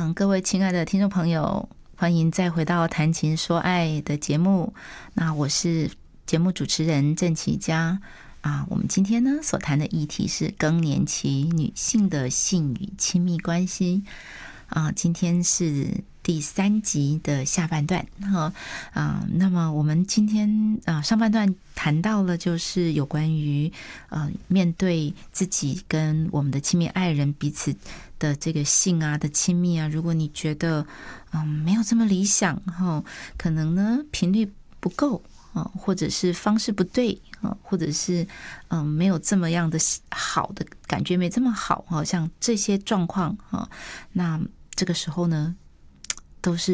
各位亲爱的听众朋友，欢迎再回到谈情说爱的节目。那我是节目主持人郑琪佳我们今天呢所谈的议题是更年期女性的性与亲密关系今天是第3集的下半段那么我们今天上半段谈到了就是有关于面对自己跟我们的亲密爱人彼此的这个性的亲密如果你觉得没有这么理想可能呢频率不够或者是方式不对或者是没有这么样的好的感觉，没这么好像这些状况那这个时候呢都是